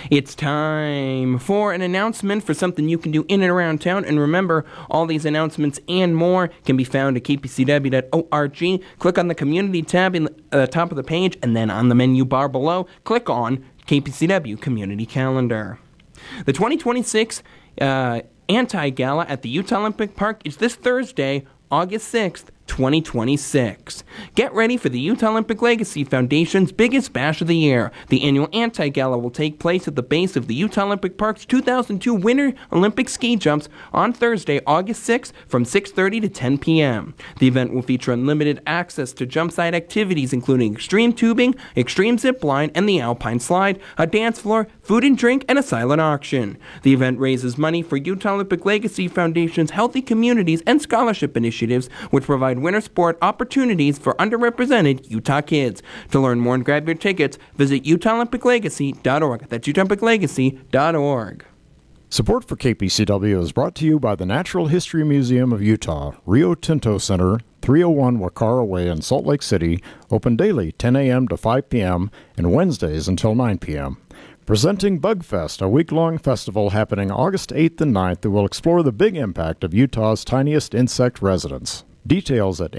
It's time for an announcement for something you can do in and around town. And remember, all these announcements and more can be found at kpcw.org. Click on the community tab in the top of the page, and then on the menu bar below, click on KPCW Community Calendar. The 2026 Anti-Gala at the Utah Olympic Park is this Thursday, August 6th, 2026. Get ready for the Utah Olympic Legacy Foundation's biggest bash of the year. The annual Anti-Gala will take place at the base of the Utah Olympic Park's 2002 Winter Olympic ski jumps on Thursday, August 6th from 6:30 to 10 p.m. The event will feature unlimited access to jump site activities including extreme tubing, extreme zip line, and the alpine slide, a dance floor, food and drink, and a silent auction. The event raises money for Utah Olympic Legacy Foundation's Healthy Communities and Scholarship Initiatives, which provide winter sport opportunities for underrepresented Utah kids. To learn more and grab your tickets, visit UtahOlympicLegacy.org. That's UtahOlympicLegacy.org. Support for KPCW is brought to you by the Natural History Museum of Utah, Rio Tinto Center, 301 Wakara Way in Salt Lake City, open daily 10 a.m. to 5 p.m. and Wednesdays until 9 p.m. Presenting Bugfest, a week-long festival happening August 8th and 9th that will explore the big impact of Utah's tiniest insect residents. Details at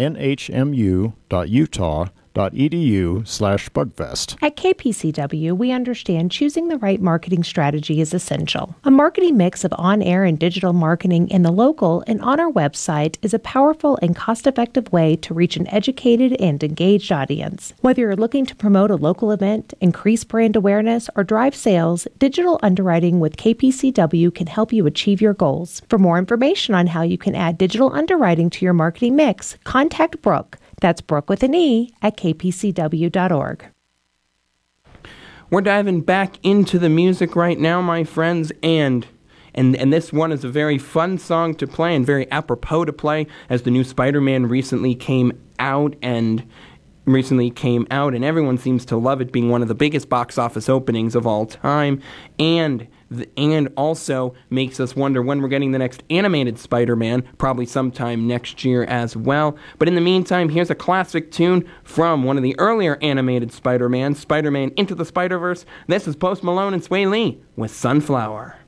nhmu.utah.edu/bugfest. At KPCW, we understand choosing the right marketing strategy is essential. A marketing mix of on-air and digital marketing in the local and on our website is a powerful and cost-effective way to reach an educated and engaged audience. Whether you're looking to promote a local event, increase brand awareness, or drive sales, digital underwriting with KPCW can help you achieve your goals. For more information on how you can add digital underwriting to your marketing mix, contact Brooke. That's Brooke with an E at kpcw.org. We're diving back into the music right now, my friends, and this one is a very fun song to play and very apropos to play, as the new Spider-Man recently came out, and everyone seems to love it, being one of the biggest box office openings of all time, and also makes us wonder when we're getting the next animated Spider-Man, probably sometime next year as well. But in the meantime, here's a classic tune from one of the earlier animated Spider-Man, Spider-Man Into the Spider-Verse. This is Post Malone and Sway Lee with Sunflower.